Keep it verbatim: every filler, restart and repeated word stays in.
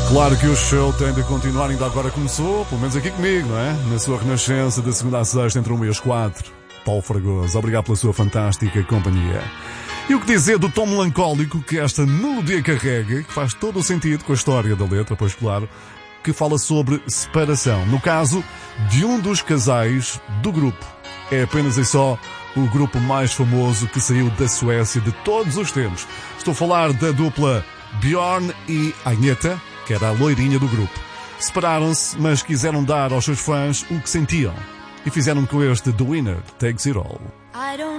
Claro que o show tem de continuar, ainda agora começou, pelo menos aqui comigo, não é? Na sua renascença de segunda a sexta, entre um e as quatro. Paulo Fragoso, obrigado pela sua fantástica companhia. E o que dizer do tom melancólico que esta melodia carrega, que faz todo o sentido com a história da letra, pois claro, que fala sobre separação. No caso de um dos casais do grupo. É apenas e só o grupo mais famoso que saiu da Suécia de todos os tempos. Estou a falar da dupla Björn e Agneta, que era a loirinha do grupo. Separaram-se, mas quiseram dar aos seus fãs o que sentiam. E fizeram com este The Winner Takes It All.